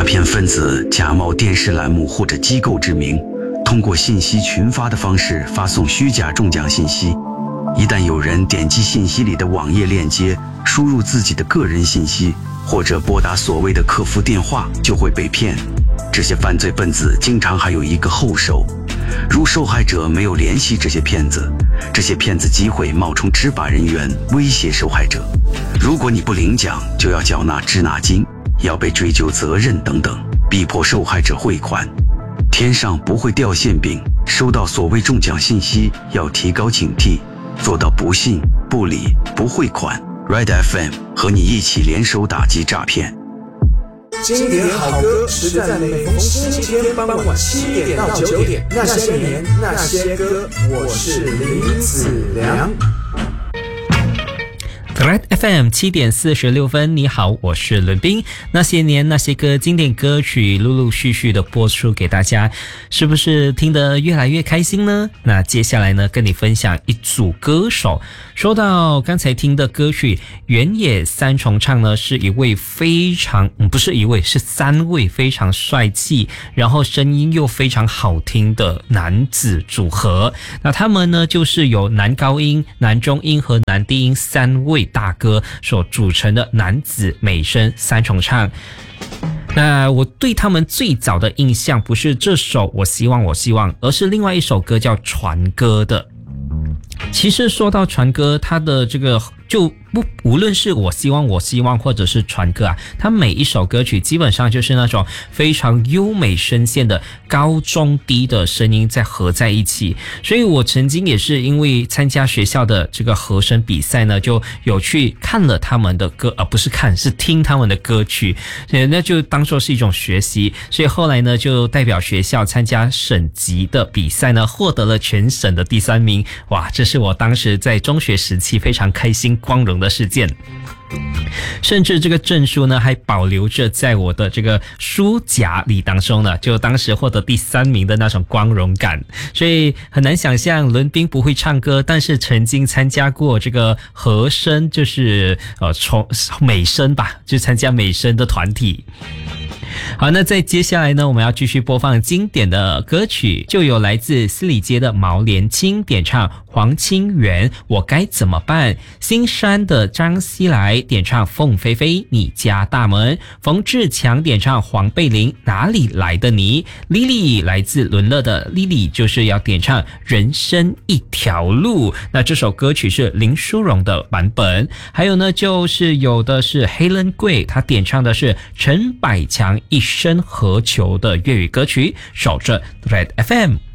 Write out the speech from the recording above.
骗分子假冒电视栏目或者机构之名，通过信息群发的方式发送虚假中奖信息。一旦有人点击信息里的网页链接，输入自己的个人信息，或者拨打所谓的客服电话，就会被骗。这些犯罪分子经常还有一个后手，如受害者没有联系这些骗子，这些骗子机会冒充执法人员威胁受害者，如果你不领奖，就要缴纳滞纳金，要被追究责任等等，逼迫受害者汇款。天上不会掉馅饼，收到所谓中奖信息要提高警惕，做到不信、不理、不汇款。Red FM 和你一起联手打击诈骗。 经典好歌是在每逢星期天傍晚7点到9点，那些年那些歌，我是林子良。 Red FM 7点46分，你好，我是伦斌。那些年那些歌，经典歌曲陆陆续续的播出给大家，是不是听得越来越开心呢？那接下来呢，跟你分享一组歌手。说到刚才听的歌曲，原野三重唱呢，是一位非常不是一位，是3位非常帅气，然后声音又非常好听的男子组合。那他们呢，就是由男高音、男中音和男低音3位大哥所组成的男子美声三重唱。那我对他们最早的印象不是这首我希望我希望，而是另外一首歌叫传歌的。其实说到传歌，它的这个就无论是我希望我希望或者是传歌啊，它每一首歌曲基本上就是那种非常优美声线的高中低的声音在合在一起。所以我曾经也是因为参加学校的这个和声比赛呢，就有去看了他们的歌，不是看，是听他们的歌曲，那就当作是一种学习。所以后来呢，就代表学校参加省级的比赛呢，获得了全省的第3名。哇，这是我当时在中学时期非常开心光荣的事件。甚至这个证书呢还保留着在我的这个书夹里当中呢，就当时获得第3名的那种光荣感。所以很难想象伦斌不会唱歌，但是曾经参加过这个和声，就是美声吧，就参加美声的团体。好，那在接下来呢，我们要继续播放经典的歌曲，就有来自四里街的毛连青点唱黄清源我该怎么办，新山的张希来点唱凤飞飞你家大门，冯志强点唱黄贝玲哪里来的你， Lily 来自伦乐的 Lily 就是要点唱人生一条路，那这首歌曲是林淑荣的版本。还有呢，就是有的是黑人贵，他点唱的是陈百强一生何求的粤语歌曲。守着 Red FM。